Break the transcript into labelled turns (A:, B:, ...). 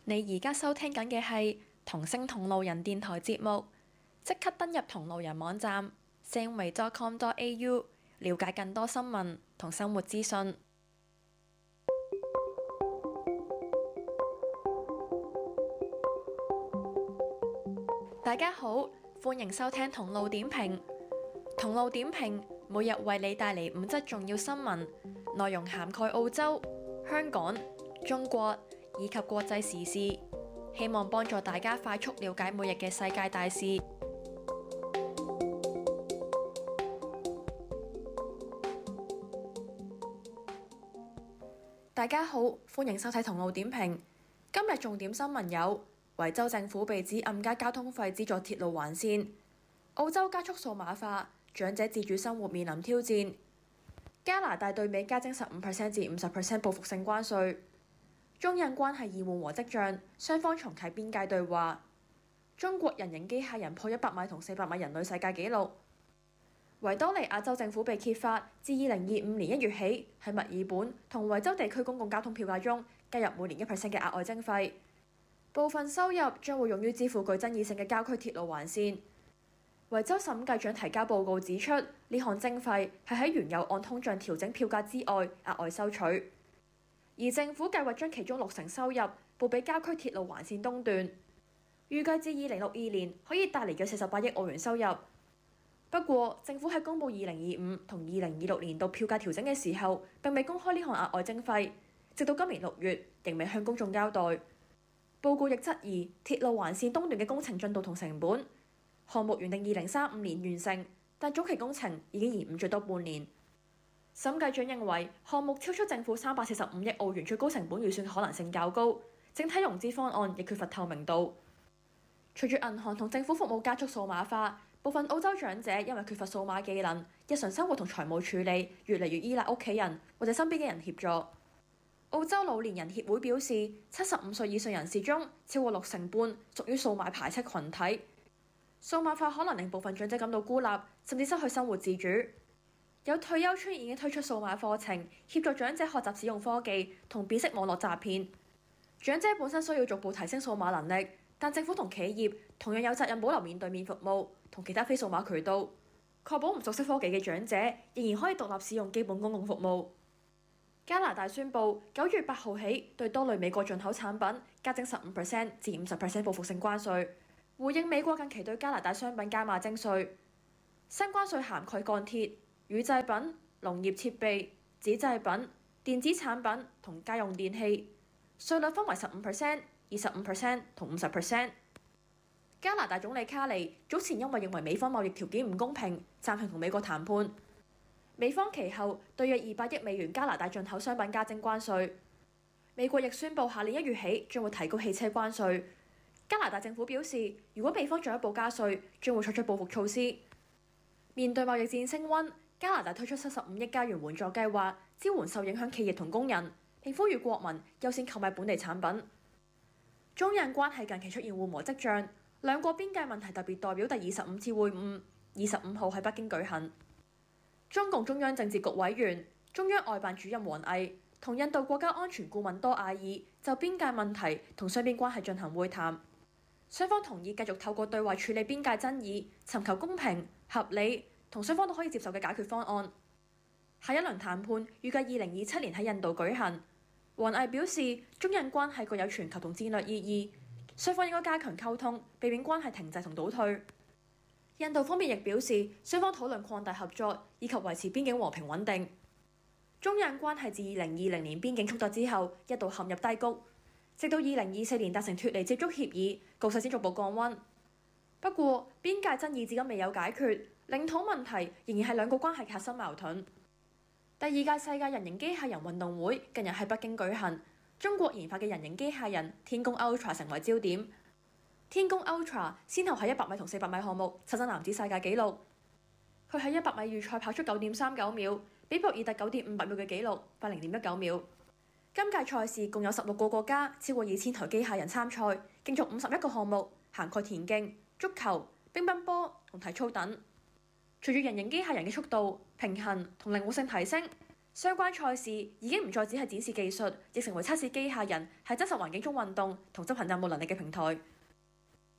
A: 你而家收聽緊嘅係同聲同路人電台節目，即刻登入同路人網站 samway.com.au 了解更多新聞同生活資訊。大家好，歡迎收聽同路點評。同路點評每日為你帶嚟5則重要新聞，內容涵蓋澳洲、香港、中國以及國際時事，希望幫助大家快速了解每日嘅世界大事。大家好，歡迎收睇同路點評。今日重點新聞有：維州政府被指暗加交通費資助鐵路環線；澳洲加速數碼化，長者自主生活面臨挑戰；加拿大對美加徵15%至50%報復性關稅；中印關係現緩和跡象，雙方重啟邊界對話；中國人形機械人破100米同400米人類世界紀錄；維多利亞州政府被揭發，自2025年1月起，喺墨爾本同維州地區公共交通票價中加入每年1%嘅額外徵費，部分收入將會用於支付具爭議性嘅郊區鐵路環線。維州審計長提交報告指出，呢項徵費係喺原有按通脹調整票價之外額外收取，而政府計劃將其中60%收入撥俾郊區鐵路環線東段，預計至2062年可以帶嚟嘅48億澳元收入。不過，政府喺公佈2025同2026年度票價調整嘅時候，並未公開呢項額外徵費，直到今年6月仍未向公眾交代。報告亦質疑鐵路環線東段嘅工程進度同成本。項目原定2035年完成，但早期工程已經延誤最多半年。審計長認為項目超出政府345億澳元最高成本預算嘅可能性較高，整體融資方案亦缺乏透明度。隨住銀行同政府服務加速數碼化，部分澳洲長者因為缺乏數碼技能，日常生活同財務處理越嚟越依賴屋企人或者身邊嘅人協助。澳洲老年人協會表示，75歲以上人士中超過60%半屬於數碼排斥群體。數碼化可能令部分長者感到孤立，甚至失去生活自主。有退休村已經推出數碼課程，協助長者學習使用科技同辨識網絡詐騙。長者本身需要逐步提升數碼能力，但政府同企業同樣有責任保留面對面服務同其他非數碼渠道，確保唔熟悉科技嘅長者仍然可以獨立使用基本公共服務。加拿大宣布9月8號起對多類美國進口產品加徵15%至50%報復性關稅，回應美國近期對加拿大商品加碼徵稅。新關稅涵蓋鋼鐵、乳製品、農業設備、紙製品、電子產品同家用電器，稅率分為15%、25%同50%。加拿大總理卡尼早前因為認為美方貿易條件唔公平，暫停同美國談判。美方其後對約200億美元加拿大進口商品加徵關稅。美國亦宣布下年1月起將會提高汽車關稅。加拿大政府表示，如果美方進一步加稅，將會採取報復措施。面對貿易戰升溫，加拿大推出75億加元援助計劃，支援受影響企業同工人，並呼籲國民優先購買本地產品。中印關係近期出現緩和跡象，兩國邊界問題特別代表第25次會晤25號喺北京舉行。中共中央政治局委員、中央外辦主任王毅同印度國家安全顧問多瓦爾就邊界問題同雙邊關係進行會談，雙方同意繼續透過對話處理邊界爭議，尋求公平、合理同雙方都可以接受嘅解決方案。下一輪談判預計2027年喺印度舉行。王毅表示，中印關係具有全球同戰略意義，雙方應該加強溝通，避免關係停滯同倒退。印度方面亦表示，雙方討論擴大合作以及維持邊境和平穩定。中印關係自2020年邊境衝突之後一度陷入低谷，直到2024年達成脫離接觸協議，局勢先逐步降溫。不過，邊界爭議至今未有解決，領土問題仍然係兩國關係嘅核心矛盾。第2屆世界人形機械人運動會近日喺北京舉行，中國研發嘅人形機械人天宮 Ultra 成為焦點。天宮 Ultra 先後喺100米同400米項目刷新男子世界紀錄。佢喺100米預賽跑出9.39秒，比博爾特9.58秒嘅紀錄快0.19秒。今屆賽事共有16個國家，超過2000台機械人參賽，競逐51個項目，涵蓋田徑、足球、乒乓波同體操等。隨住人形機械人嘅速度、平衡同靈活性提升， 相關賽事已經唔再只係展示技術，亦成為測試機械人喺真實環境中運動同執行任務能力嘅平台。